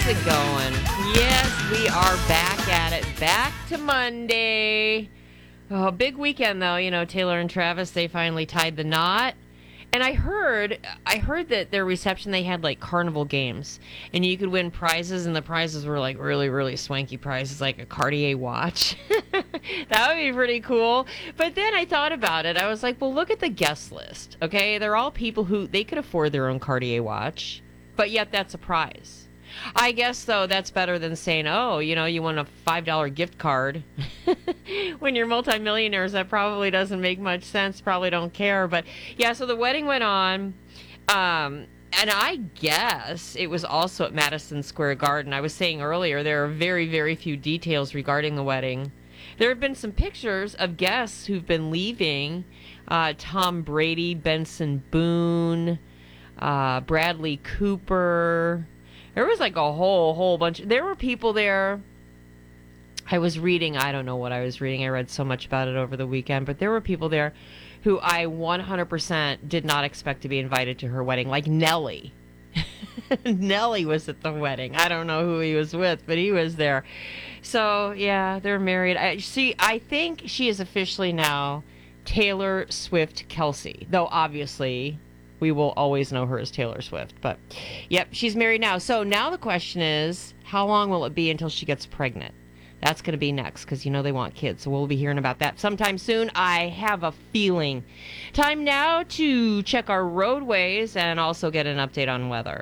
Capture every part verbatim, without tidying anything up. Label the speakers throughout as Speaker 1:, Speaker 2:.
Speaker 1: it going? Yes, we are back at it. Back to Monday. Oh, big weekend though. You know, Taylor and Travis, they finally tied the knot. And I heard, I heard that their reception, they had like carnival games, and you could win prizes, and the prizes were like really, really swanky prizes, like a Cartier watch. That would be pretty cool. But then I thought about it. I was like, well, look at the guest list. Okay, they're all people who they could afford their own Cartier watch, but yet that's a prize. I guess, though, that's better than saying, oh, you know, you want a five dollar gift card. When you're multimillionaires, that probably doesn't make much sense. Probably don't care. But, yeah, so the wedding went on. Um, and I guess it was also at Madison Square Garden. I was saying earlier, there are very, very few details regarding the wedding. There have been some pictures of guests who've been leaving. Uh, Tom Brady, Benson Boone, uh, Bradley Cooper. There was like a whole, whole bunch. There were people there. I was reading, I don't know what I was reading. I read so much about it over the weekend. But there were people there who I one hundred percent did not expect to be invited to her wedding. Like Nelly. Nelly was at the wedding. I don't know who he was with, but he was there. So, yeah, they're married. I see. I think she is officially now Taylor Swift Kelsey. Though, obviously, we will always know her as Taylor Swift. But, yep, she's married now. So now the question is, how long will it be until she gets pregnant? That's going to be next, because you know they want kids. So we'll be hearing about that sometime soon. I have a feeling. Time now to check our roadways and also get an update on weather.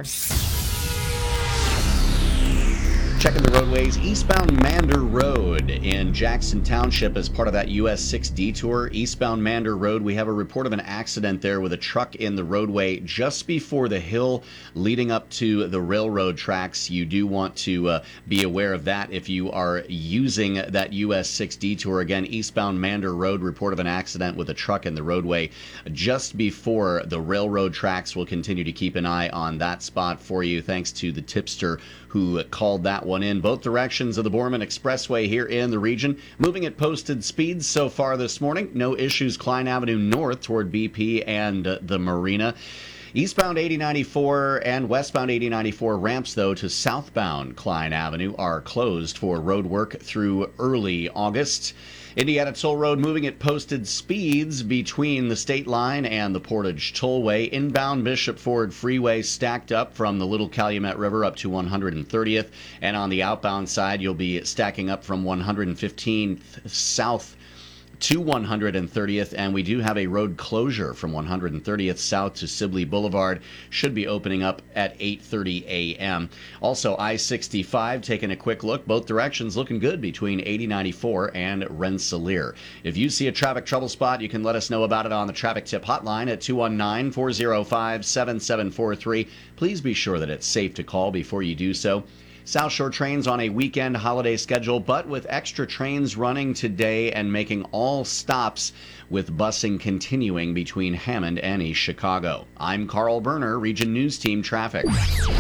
Speaker 2: Checking the roadways, eastbound Mander Road in Jackson Township as part of that U S six detour. Eastbound Mander Road, we have a report of an accident there with a truck in the roadway just before the hill leading up to the railroad tracks. You do want to uh, be aware of that if you are using that U S six detour. Again, eastbound Mander Road, report of an accident with a truck in the roadway just before the railroad tracks. We'll continue to keep an eye on that spot for you, thanks to the tipster who called that one in. Both directions of the Borman Expressway here in the region, moving at posted speeds so far this morning. No issues Klein Avenue North toward B P and uh, the Marina. Eastbound eighty ninety-four and westbound eighty ninety-four ramps, though, to southbound Klein Avenue are closed for road work through early August. Indiana Toll Road moving at posted speeds between the state line and the Portage Tollway. Inbound Bishop Ford Freeway stacked up from the Little Calumet River up to one hundred thirtieth. And on the outbound side, you'll be stacking up from one hundred fifteenth south to one hundred thirtieth, and we do have a road closure from one hundred thirtieth south to Sibley Boulevard. Should be opening up at eight thirty a.m. Also, I sixty-five, taking a quick look. Both directions looking good between eighty ninety-four and Rensselaer. If you see a traffic trouble spot, you can let us know about it on the traffic tip hotline at two one nine, four oh five, seven seven four three. Please be sure that it's safe to call before you do so. South Shore trains on a weekend holiday schedule, but with extra trains running today and making all stops, with busing continuing between Hammond and East Chicago. I'm Carl Berner, Region News Team Traffic.